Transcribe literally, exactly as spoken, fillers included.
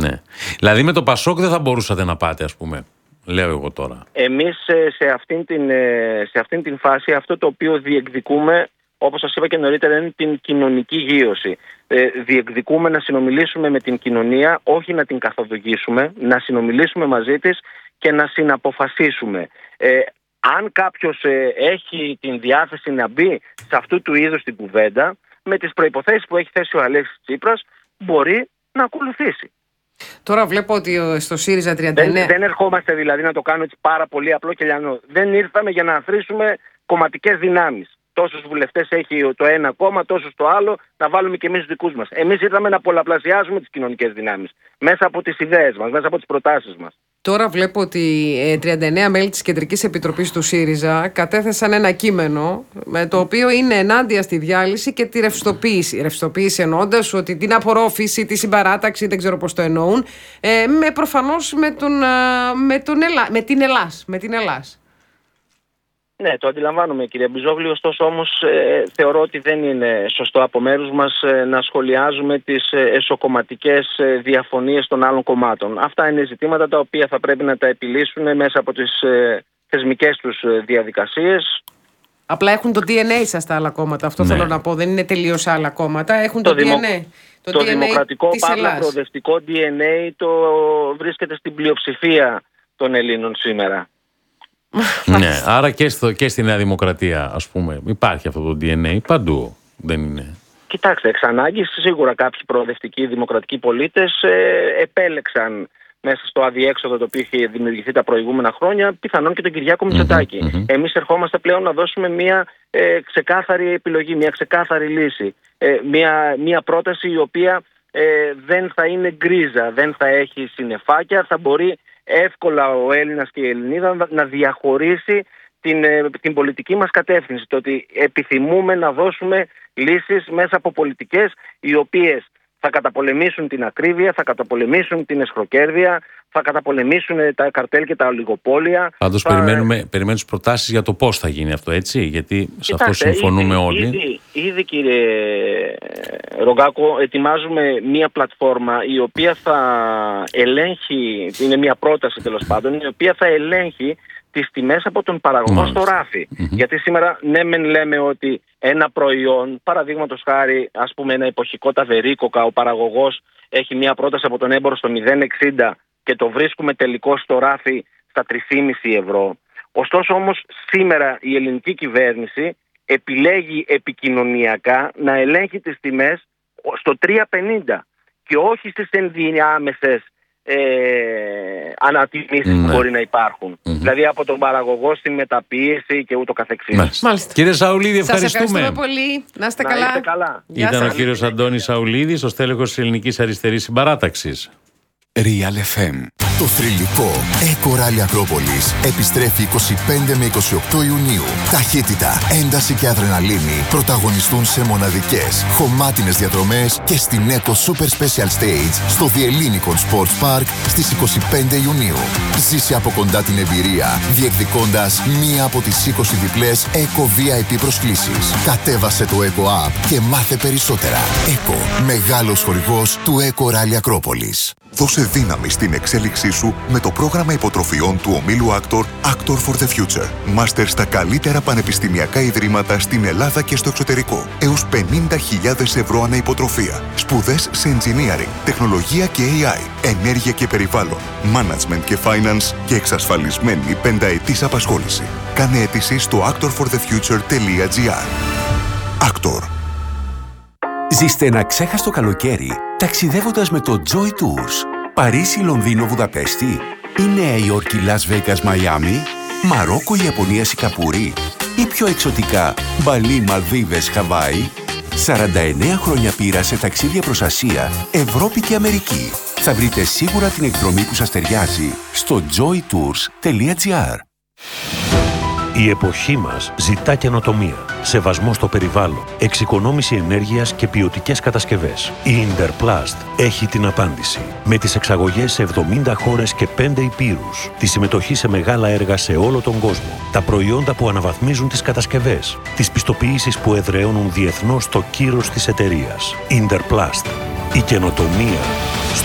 Ναι. Δηλαδή με το Πασόκ δεν θα μπορούσατε να πάτε, ας πούμε. Λέω εγώ τώρα. Εμείς σε αυτήν την, σε αυτήν την φάση αυτό το οποίο διεκδικούμε, όπως σας είπα και νωρίτερα, είναι την κοινωνική γείωση. Ε, διεκδικούμε να συνομιλήσουμε με την κοινωνία, όχι να την καθοδηγήσουμε, να συνομιλήσουμε μαζί της και να συναποφασίσουμε. Ε, αν κάποιος ε, έχει την διάθεση να μπει σε αυτού του είδους την κουβέντα, με τις προϋποθέσεις που έχει θέσει ο Αλέξης Τσίπρας, μπορεί να ακολουθήσει. Τώρα βλέπω ότι στο ΣΥΡΙΖΑ τριάντα εννέα... Δεν, δεν ερχόμαστε δηλαδή να το κάνω έτσι πάρα πολύ απλό και λιανό. Δεν ήρθαμε για να αθροίσουμε κομματικές δυνάμεις. Τόσους βουλευτές έχει το ένα κόμμα, τόσους το άλλο, να βάλουμε και εμείς τους δικούς μας. Εμείς ήρθαμε να πολλαπλασιάζουμε τις κοινωνικές δυνάμεις μέσα από τις ιδέες μας, μέσα από τις προτάσεις μας. Τώρα βλέπω ότι τριάντα εννέα μέλη της Κεντρικής Επιτροπής του ΣΥΡΙΖΑ κατέθεσαν ένα κείμενο με το οποίο είναι ενάντια στη διάλυση και τη ρευστοποίηση. Ρευστοποίηση εννοώντας ότι την απορρόφηση, τη συμπαράταξη, δεν ξέρω πώς το εννοούν, ε, με, προφανώς με, τον, με, τον Ελλά, με την Ελλάς. Με την Ελλάς. Ναι, το αντιλαμβάνομαι κύριε Μπιζόγλου, ωστόσο όμως ε, θεωρώ ότι δεν είναι σωστό από μέρους μας ε, να σχολιάζουμε τις ε, εσωκομματικές ε, διαφωνίες των άλλων κομμάτων. Αυτά είναι ζητήματα τα οποία θα πρέπει να τα επιλύσουν μέσα από τις ε, θεσμικές τους ε, διαδικασίες. Απλά έχουν το ντι εν έι σας τα άλλα κόμματα, αυτό ναι. θέλω να πω, δεν είναι τελείως άλλα κόμματα, έχουν το, το, δημο... ντι εν έι. Το, το δημοκρατικό παύλα προοδευτικό ντι εν έι το βρίσκεται στην πλειοψηφία των Ελλήνων σήμερα. Ναι, άρα και, στο, και στη Νέα Δημοκρατία, ας πούμε, υπάρχει αυτό το ντι εν έι παντού, δεν είναι? Κοιτάξτε, εξ ανάγκης σίγουρα κάποιοι προοδευτικοί δημοκρατικοί πολίτες ε, επέλεξαν μέσα στο αδιέξοδο το οποίο είχε δημιουργηθεί τα προηγούμενα χρόνια, πιθανόν και τον Κυριάκο Μητσοτάκη. Mm-hmm, mm-hmm. Εμείς ερχόμαστε πλέον να δώσουμε μια ε, ξεκάθαρη επιλογή, μια ξεκάθαρη λύση, ε, μια, μια πρόταση η οποία ε, δεν θα είναι γκρίζα, δεν θα έχει συννεφάκια, θα μπορεί εύκολα ο Έλληνας και η Ελληνίδα να διαχωρίσει την, την πολιτική μας κατεύθυνση. Το ότι επιθυμούμε να δώσουμε λύσεις μέσα από πολιτικές οι οποίες θα καταπολεμήσουν την ακρίβεια, θα καταπολεμήσουν την εσχροκέρδεια, θα καταπολεμήσουν τα καρτέλ και τα ολιγοπόλια. Πάντως θα... περιμένουμε, περιμένουμε τις προτάσεις για το πώς θα γίνει αυτό, έτσι, γιατί σε αυτό συμφωνούμε ήδη, όλοι. Ήδη, ήδη κύριε Ρογκάκο, ετοιμάζουμε μία πλατφόρμα η οποία θα ελέγχει, είναι μία πρόταση τέλος πάντων, η οποία θα ελέγχει τις τιμές από τον παραγωγό στο ράφι. Mm-hmm. Γιατί σήμερα ναι μεν λέμε ότι ένα προϊόν, παραδείγματος χάρη ας πούμε ένα εποχικό ταβερίκοκα, ο παραγωγός έχει μία πρόταση από τον έμπορο στο μηδέν κόμμα εξήντα και το βρίσκουμε τελικό στο ράφι στα τρία κόμμα πέντε ευρώ. Ωστόσο όμως σήμερα η ελληνική κυβέρνηση επιλέγει επικοινωνιακά να ελέγχει τις τιμές στο τρία πενήντα και όχι στις ενδιάμεσες ε, ανατιμήσεις ναι. που μπορεί να υπάρχουν. Mm-hmm. Δηλαδή από τον παραγωγό στη μεταποίηση και ούτω καθεξής. Μάλιστα. Μάλιστα. Κύριε Σαουλίδη, ευχαριστούμε. Σας ευχαριστούμε πολύ. Να είστε να καλά. είστε καλά. Ήταν σας. Ο κύριος Αντώνης Σαουλίδης, ο στέλεχος της Ελληνικής Αριστερής Συμπαράταξης. Real εφ εμ. Το θρυλικό Eco Rally Ακρόπολης επιστρέφει είκοσι πέντε με είκοσι οκτώ Ιουνίου. Ταχύτητα, ένταση και αδρεναλίνη πρωταγωνιστούν σε μοναδικές, χωμάτινες διαδρομές και στην Eco Super Special Stage στο The Ellinikon Sports Park στις είκοσι πέντε Ιουνίου. Ζήσε από κοντά την εμπειρία, διεκδικώντας μία από τις είκοσι διπλές Eco βι άι πι προσκλήσεις. Κατέβασε το Eco App και μάθε περισσότερα. Eco, μεγάλος χορηγός του Eco Rally Ακρόπολης. Δώσε δύναμη στην εξέλιξή σου με το πρόγραμμα υποτροφιών του ομίλου Actor Actor for the Future. Μάστερ στα καλύτερα πανεπιστημιακά ιδρύματα στην Ελλάδα και στο εξωτερικό. Έως πενήντα χιλιάδες ευρώ ανά υποτροφία. Σπουδές σε engineering, τεχνολογία και έι άι, ενέργεια και περιβάλλον, management και finance και εξασφαλισμένη πενταετής απασχόληση. Κάνε αίτηση στο actor for the future τελεία τζι άρ. Actor. Ζήστε ένα ξέχαστο καλοκαίρι ταξιδεύοντας με το Joy Tours. Παρίσι, Λονδίνο, Βουδαπέστη ή Νέα Υόρκη, Λας Βέγκας, Μαϊάμι, Μαρόκο, Ιαπωνία, Σικαπούρη ή πιο εξωτικά Μπαλί, Μαλδίβες, Χαβάη. σαράντα εννέα χρόνια πείρα σε ταξίδια προς Ασία, Ευρώπη και Αμερική. Θα βρείτε σίγουρα την εκδρομή που σας ταιριάζει στο joy tours τελεία τζι άρ. Η εποχή μας ζητά καινοτομία, σεβασμό στο περιβάλλον, εξοικονόμηση ενέργειας και ποιοτικές κατασκευές. Η Interplast έχει την απάντηση. Με τις εξαγωγές σε εβδομήντα χώρες και πέντε υπήρους, τη συμμετοχή σε μεγάλα έργα σε όλο τον κόσμο, τα προϊόντα που αναβαθμίζουν τις κατασκευές, τις πιστοποιήσεις που εδραιώνουν διεθνώς το κύρος της εταιρείας. Interplast. Η καινοτομία